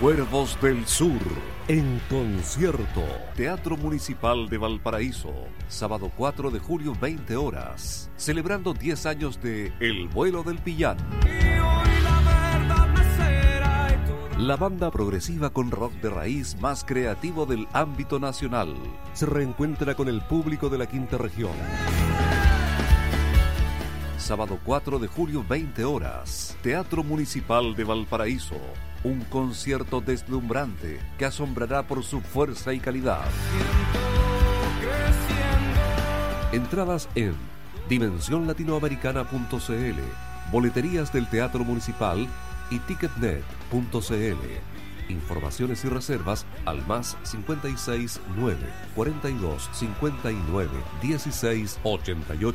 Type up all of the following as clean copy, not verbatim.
Cuervos del Sur, en concierto. Teatro Municipal de Valparaíso, sábado 4 de julio, 20 horas. Celebrando 10 años de El Vuelo del Pillán. La banda progresiva con rock de raíz más creativo del ámbito nacional se reencuentra con el público de la quinta región. Sábado 4 de julio, 20 horas. Teatro Municipal de Valparaíso. Un concierto deslumbrante que asombrará por su fuerza y calidad. Entradas en dimensionlatinoamericana.cl, boleterías del Teatro Municipal y ticketnet.cl. Informaciones y reservas al más 56 9 42 59 16 88.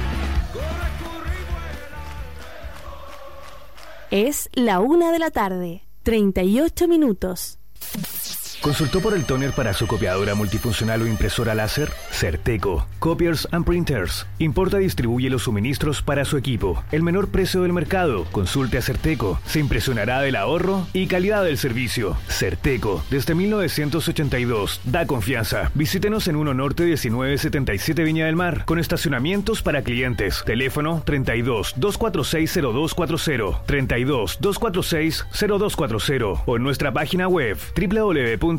Es la 1 de la tarde, 38 minutos. ¿Consultó por el tóner para su copiadora multifuncional o impresora láser? Certeco. Copiers and Printers. Importa y distribuye los suministros para su equipo. El menor precio del mercado. Consulte a Certeco. Se impresionará del ahorro y calidad del servicio. Certeco. Desde 1982. Da confianza. Visítenos en 1 Norte 1977 Viña del Mar. Con estacionamientos para clientes. Teléfono 32 246 0240. 32 246 0240. O en nuestra página web www.certeco.cl.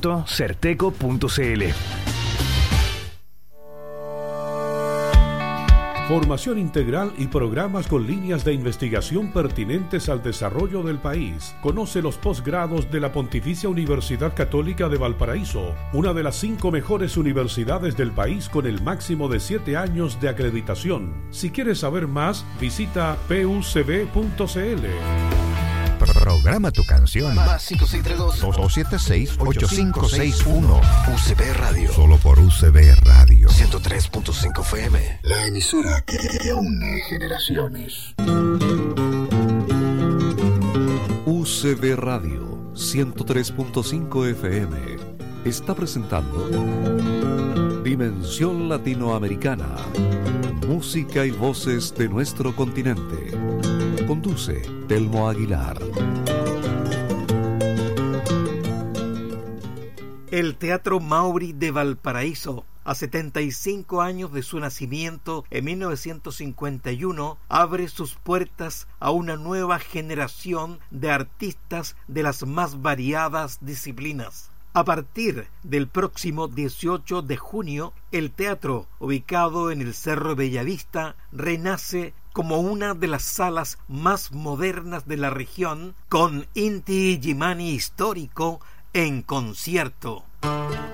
Formación integral y programas con líneas de investigación pertinentes al desarrollo del país. Conoce los posgrados de la Pontificia Universidad Católica de Valparaíso, una de las 5 mejores universidades del país con el máximo de 7 años de acreditación. Si quieres saber más, visita pucb.cl. Programa tu canción. Más 5632-276-8561. UCB Radio. Solo por UCB Radio. 103.5 FM. La emisora que une generaciones. UCB Radio 103.5 FM está presentando Dimensión Latinoamericana. Música y voces de nuestro continente. Conduce Telmo Aguilar. El Teatro Mauri de Valparaíso, a 75 años de su nacimiento en 1951, abre sus puertas a una nueva generación de artistas de las más variadas disciplinas. A partir del próximo 18 de junio, el teatro, ubicado en el Cerro Bellavista, renace como una de las salas más modernas de la región, con Inti Illimani histórico en concierto.